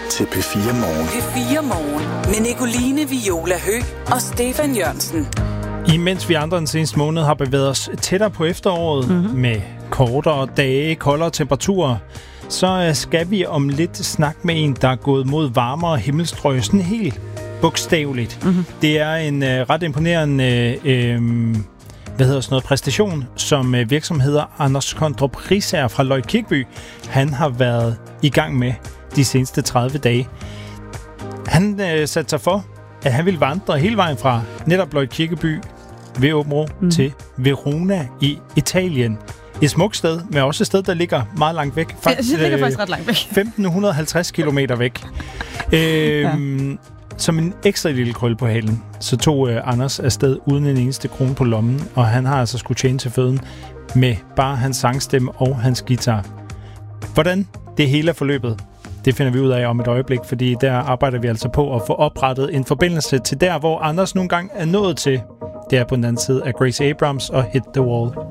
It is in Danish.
til P4 Morgen. P4 Morgen med Nicoline Viola Høgh og Stefan Jørgensen. Imens vi andre den seneste måned har bevæget os tættere på efteråret med kortere dage, koldere temperaturer, så skal vi om lidt snakke med en, der er gået mod varmere himmelstrøg, sådan helt bogstaveligt. Det er en ret imponerende præstation, som virksomheder Anders Kondrup Riisager fra Løgte Kirkeby, han har været i gang med de seneste 30 dage. Han satte sig for, at han ville vandre hele vejen fra netop Løgte Kirkeby ved Åbenrå til Verona i Italien. Et smukt sted, men også et sted, der ligger meget langt væk. Faktisk, det ligger faktisk ret langt væk. 1550 kilometer væk. Som en ekstra lille krølle på halen, så tog Anders afsted uden en eneste krone på lommen, og han har altså skulle tjene til føden med bare hans sangstemme og hans guitar. Hvordan det hele er forløbet, det finder vi ud af om et øjeblik, fordi der arbejder vi altså på at få oprettet en forbindelse til der, hvor Anders nogle gange er nået til. Det er på den anden side af Grace Abrams og Hit the Wall.